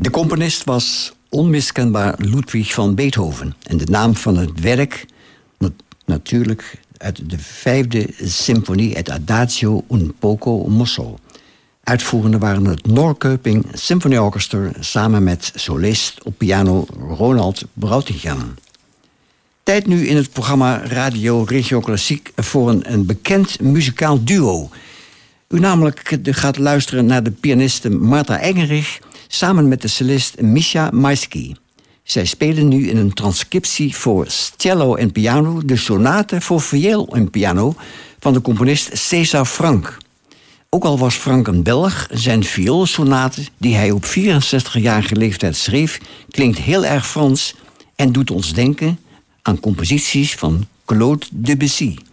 De componist was onmiskenbaar Ludwig van Beethoven. En de naam van het werk natuurlijk uit de 5e symfonie, het Adagio un poco mosso. Uitvoerende waren het Norrköping Symphony Orchestra samen met solist op piano Ronald Brautigam. Tijd nu in het programma Radio Regio Klassiek voor een bekend muzikaal duo. U namelijk gaat luisteren naar de pianiste Martha Engerich samen met de cellist Misha Maisky. Zij spelen nu in een transcriptie voor cello en piano de sonate voor viool en piano van de componist César Franck. Ook al was Franck een Belg, zijn vioolsonate die hij op 64-jarige leeftijd schreef klinkt heel erg Frans en doet ons denken aan composities van Claude Debussy.